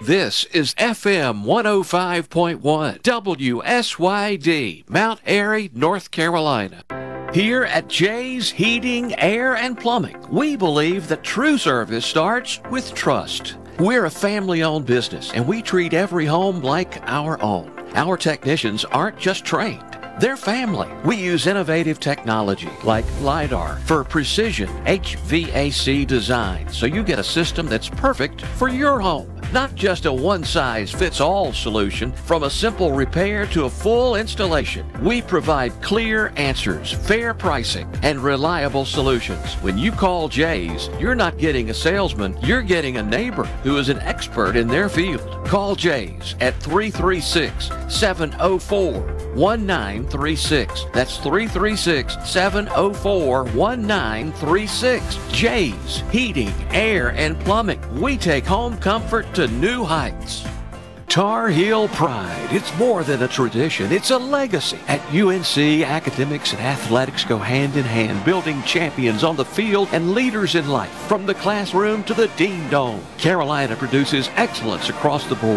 This is FM 105.1 WSYD, Mount Airy, North Carolina. Here at Jay's Heating, Air, and Plumbing, we believe that true service starts with trust. We're a family-owned business, and we treat every home like our own. Our technicians aren't just trained. They're family. We use innovative technology like LiDAR for precision HVAC design, so you get a system that's perfect for your home. Not just a one-size-fits-all solution, from a simple repair to a full installation. We provide clear answers, fair pricing, and reliable solutions. When you call Jay's, you're not getting a salesman, you're getting a neighbor who is an expert in their field. Call Jay's at 336-704-1936. That's 336-704-1936. Jay's Heating, Air, and Plumbing. We take home comfort to new heights. Tar Heel Pride. It's more than a tradition. It's a legacy. At UNC, academics and athletics go hand in hand, building champions on the field and leaders in life. From the classroom to the Dean Dome, Carolina produces excellence across the board.